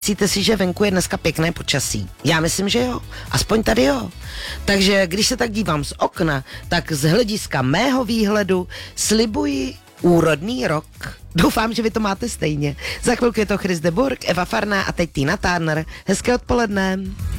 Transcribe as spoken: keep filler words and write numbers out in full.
Myslíte si, že venku je dneska pěkné počasí? Já myslím, že jo. Aspoň tady jo. Takže když se tak dívám z okna, tak z hlediska mého výhledu slibuji úrodný rok. Doufám, že vy to máte stejně. Za chvilku je to Chris de Burgh, Eva Farná a teď Tina Turner. Hezké odpoledne.